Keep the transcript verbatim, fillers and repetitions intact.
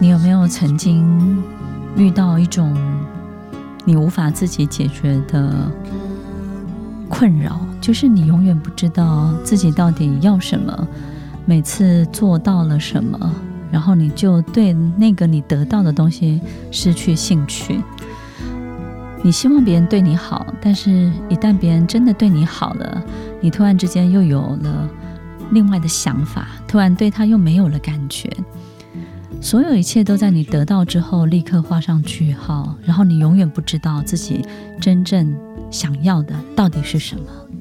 你有没有曾经遇到一种你无法自己解决的困扰，就是你永远不知道自己到底要什么，每次做到了什么，然后你就对那个你得到的东西失去兴趣。你希望别人对你好，但是一旦别人真的对你好了，你突然之间又有了另外的想法，突然对他又没有了感觉。所有一切都在你得到之后立刻画上句号，然后你永远不知道自己真正想要的到底是什么。